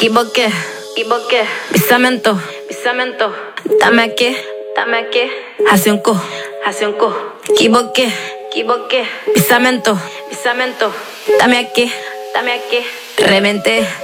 equivoqué, equivoqué. Pisamento, pisamento. Dame aquí, dame aquí. Hace un co, hace un co. Equivoqué, equivoqué. Pisamento, pisamento. Dame aquí, dame aquí. Reventé.